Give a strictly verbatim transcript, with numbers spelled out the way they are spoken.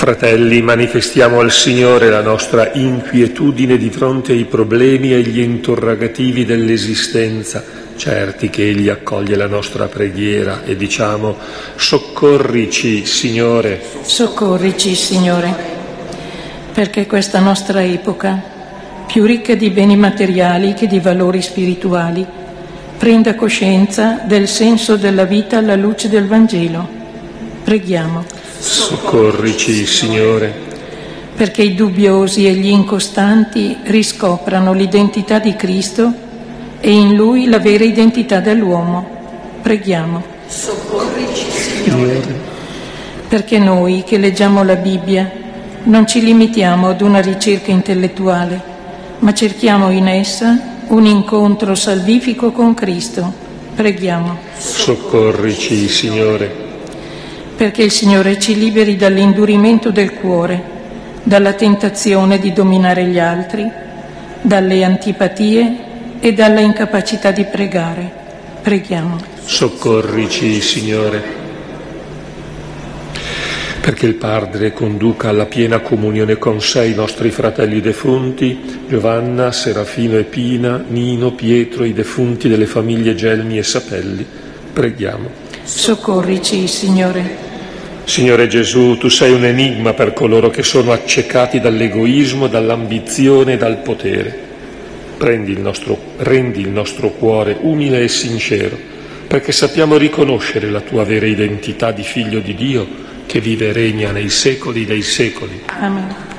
Fratelli, manifestiamo al Signore la nostra inquietudine di fronte ai problemi e agli interrogativi dell'esistenza, certi che Egli accoglie la nostra preghiera e diciamo: soccorrici, Signore. Soccorrici, Signore, perché questa nostra epoca, più ricca di beni materiali che di valori spirituali, prenda coscienza del senso della vita alla luce del Vangelo. Preghiamo. Soccorrici, Signore. Perché i dubbiosi e gli incostanti riscoprano l'identità di Cristo e in Lui la vera identità dell'uomo. Preghiamo. Soccorrici, Signore. Perché noi che leggiamo la Bibbia non ci limitiamo ad una ricerca intellettuale, ma cerchiamo in essa un incontro salvifico con Cristo. Preghiamo. Soccorrici, Signore. Perché il Signore ci liberi dall'indurimento del cuore, dalla tentazione di dominare gli altri, dalle antipatie e dalla incapacità di pregare. Preghiamo. Soccorrici, Signore. Perché il Padre conduca alla piena comunione con sé i nostri fratelli defunti, Giovanna, Serafino e Pina, Nino, Pietro, i defunti delle famiglie Gelmi e Sapelli. Preghiamo. Soccorrici, Signore. Signore Gesù, Tu sei un enigma per coloro che sono accecati dall'egoismo, dall'ambizione e dal potere. Prendi il nostro, rendi il nostro cuore umile e sincero, perché sappiamo riconoscere la Tua vera identità di Figlio di Dio, che vive e regna nei secoli dei secoli. Amen.